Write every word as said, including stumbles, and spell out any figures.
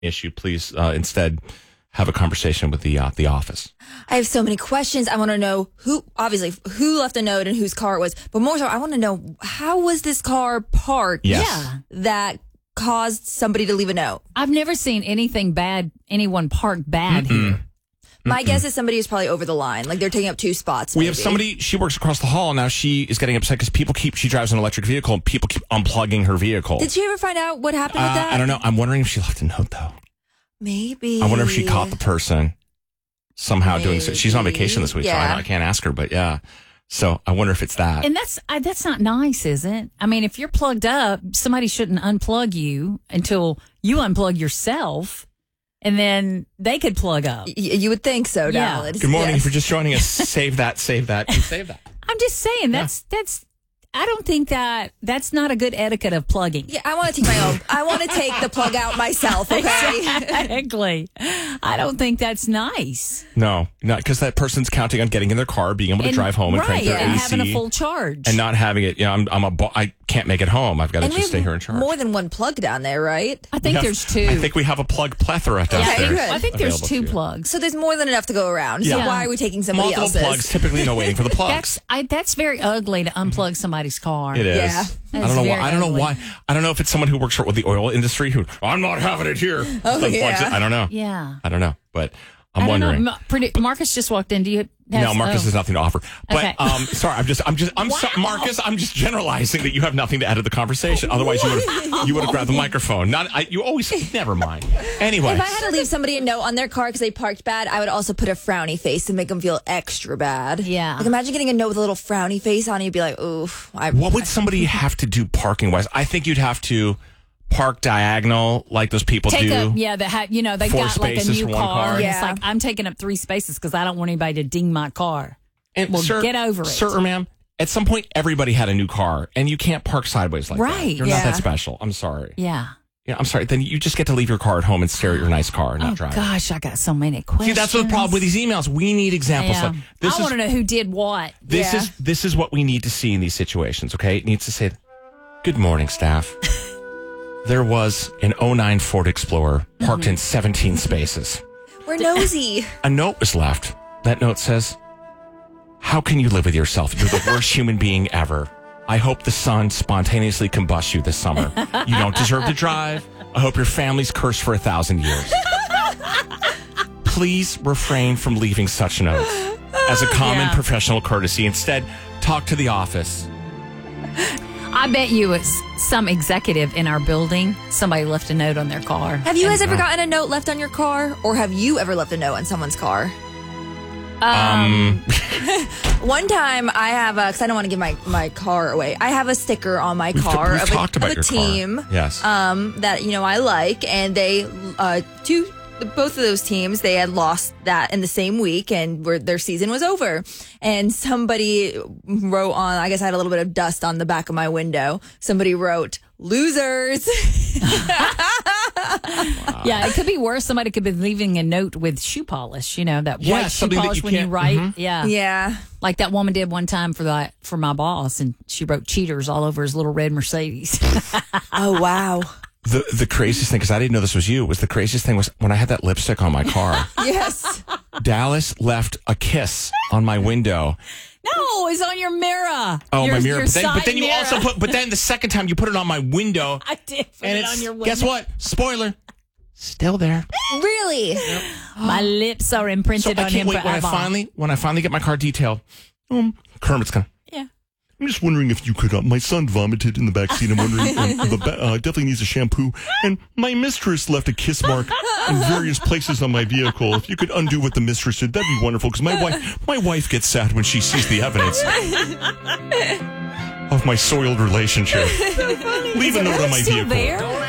issue, please uh, instead have a conversation with the uh, the office. I have so many questions. I want to know who, obviously, who left a note and whose car it was. But more so, I want to know, how was this car parked Yes. Yeah. that caused somebody to leave a note? I've never seen anything bad, anyone parked bad Mm-mm. here. My guess is somebody who's probably over the line. Like, they're taking up two spots. We maybe. have somebody, she works across the hall. Now she is getting upset because people keep, she drives an electric vehicle and people keep unplugging her vehicle. Did you ever find out what happened with Uh, that? I don't know. I'm wondering if she left a note, though. Maybe. I wonder if she caught the person somehow doing so. She's on vacation this week, so Yeah. I, I can't ask her, but yeah. So I wonder if it's that. And that's I, that's not nice, is it? I mean, if you're plugged up, somebody shouldn't unplug you until you unplug yourself, and then they could plug up. Y- you would think so, Yeah. Dallas. Good morning. Yes. If you're just joining us, save that, save that, and save that. I'm just saying that's that's. I don't think that that's not a good etiquette of plugging. Yeah, I want to take my own. I want to take the plug out myself, okay? Exactly. I don't think that's nice. No, not because that person's counting on getting in their car, being able to And- drive home and right, crank their and A C. having a full charge. And not having it, you know, I'm, I'm a, bo- I can't make it home. I've got to And we just stay have here in charge. more than one plug down there, right? I think We have- there's two. I think we have a plug plethora yeah, I downstairs. think, I think there's available two to you. plugs. So there's more than enough to go around. So Yeah. why are we taking somebody Multiple else's? plugs, typically no waiting for the plugs. That's I, that's very ugly to unplug somebody's car. It is. Yeah. I That's don't know why. very I don't know ugly. why. I don't know if it's someone who works for with the oil industry who I'm not having it here. Oh, Unplugs yeah. it. I don't know. Yeah. I don't know, but I'm I don't know. wondering. Ma- pretty- Marcus just walked in. Do you? Have, No, Marcus oh. has nothing to offer. But Okay. um, sorry, I'm just, I'm just, I'm Wow. sorry, Marcus. I'm just generalizing that you have nothing to add to the conversation. Otherwise, you would, you would have grabbed the microphone. Not, I, you always. Never mind. Anyway, If I had to leave somebody a note on their car because they parked bad, I would also put a frowny face to make them feel extra bad. Yeah. Like, imagine getting a note with a little frowny face on it. You'd be like, ooh. I, what would somebody have to do parking wise? I think you'd have to park diagonal like those people Take do. a yeah. They have you know they Four got like a spaces new for one car. car. And Yeah. it's like I'm taking up three spaces because I don't want anybody to ding my car. And Well, sir, get over it. Sir or ma'am, at some point, everybody had a new car, and you can't park sideways like that. Right. You're Yeah. not that special. I'm sorry. Yeah. Yeah, I'm sorry. Then you just get to leave your car at home and stare at your nice car and not Oh drive. gosh, I got so many questions. See, that's the problem with these emails. We need examples. Yeah. Like this I is want to know who did what. this Yeah. is this is what we need to see in these situations. Okay, it needs to say, "Good morning, staff." There was an oh nine Ford Explorer parked in seventeen spaces. We're nosy. A note was left. That note says, "How can you live with yourself? You're the worst human being ever. I hope the sun spontaneously combusts you this summer. You don't deserve to drive. I hope your family's cursed for a thousand years. Please refrain from leaving such notes. As a common Yeah. professional courtesy, instead, talk to the office." I bet you it's some executive in our building. Somebody left a note on their car. Have you guys ever gotten a note left on your car? Or have you ever left a note on someone's car? Um, One time I have a, because I don't want to give my, my car away, I have a sticker on my we've, car we've of talked a, about of a your team car. Yes. um, that, you know, I like. And they, uh, two, both of those teams, they had lost that in the same week and where their season was over. And somebody wrote on, I guess I had a little bit of dust on the back of my window. Somebody wrote, "Losers." Yeah, it could be worse. Somebody could be leaving a note with shoe polish. You know that Yeah, white shoe something that polish you when you can't- write. mhm. Yeah, Yeah. like that woman did one time for that for my boss, and she wrote "cheaters" all over his little red Mercedes. Oh, wow. the the craziest thing, because I didn't know this was you, was the craziest thing was when I had that lipstick on my car. Yes. Dallas left a kiss on my window. No, it's on your mirror. Oh, your, my mirror. your But then, but side then you mirror. also put, but then the second time you put it on my window. I did put and it it's, on your window. guess what? Spoiler. Still there. Really? My lips are So imprinted I on can't him wait when I forever. finally, when I finally get my car detailed. Um, Kermit's gonna. Yeah. I'm just wondering if you could. Uh, my son vomited in the back seat. I'm wondering. Um, the ba- uh, definitely needs a shampoo. And my mistress left a kiss mark in various places on my vehicle. If you could undo what the mistress did, that'd be wonderful. Because my wife, my wife gets sad when she sees the evidence of my soiled relationship. Leave a note on my Still vehicle. there?